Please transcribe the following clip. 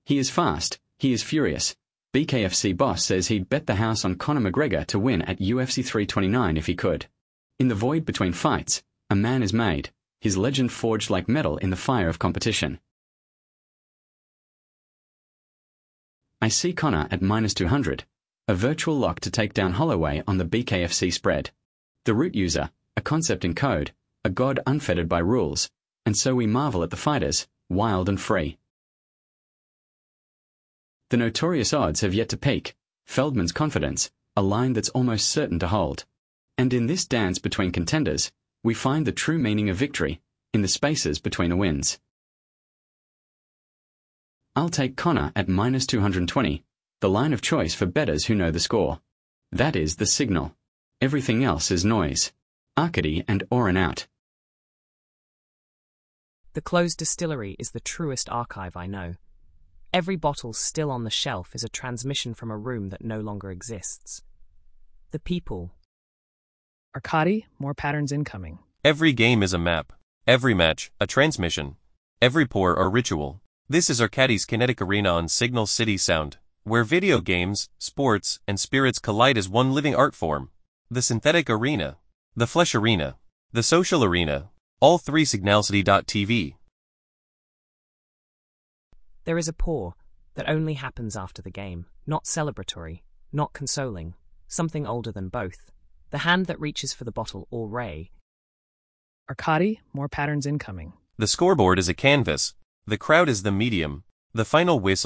He is fast, he is furious. BKFC boss says he'd bet the house on Conor McGregor to win at UFC 329 if he could. In the void between fights, a man is made, his legend forged like metal in the fire of competition. I see Conor at -200, a virtual lock to take down Holloway on the BKFC spread. The root user, a concept in code, a god unfettered by rules, and so we marvel at the fighters, wild and free. The notorious odds have yet to peak, Feldman's confidence, a line that's almost certain to hold. And in this dance between contenders, we find the true meaning of victory, in the spaces between the wins. I'll take Conor at -220, the line of choice for bettors who know the score. That is the signal. Everything else is noise. Arcady and Oren out. The closed distillery is the truest archive I know. Every bottle still on the shelf is a transmission from a room that no longer exists. The people. Arkady, more patterns incoming. Every game is a map. Every match, a transmission. Every pour, a ritual. This is Arkady's kinetic arena on Signal City Sound, where video games, sports, and spirits collide as one living art form. The synthetic arena. The flesh arena. The social arena. All three signalcity.tv. There is a pour that only happens after the game, not celebratory, not consoling, something older than both. The hand that reaches for the bottle or ray. Arkady, more patterns incoming. The scoreboard is a canvas. The crowd is the medium. The final whistle